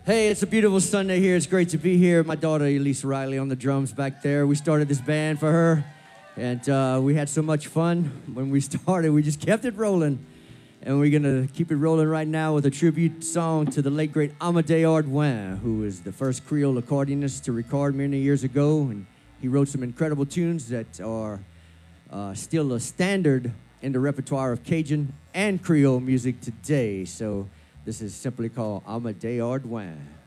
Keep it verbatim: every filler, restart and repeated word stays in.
Hey, it's a beautiful Sunday here. It's great to be here. My daughter, Elise Riley, on the drums back there. We started this band for her, and uh, we had so much fun when we started. We just kept it rolling, and we're going to keep it rolling right now with a tribute song to the late, great Amadé Ardoin, who was the first Creole accordionist to record many years ago, and he wrote some incredible tunes that are uh, still a standard in the repertoire of Cajun and Creole music today. So this is simply called Amadé Ardoin.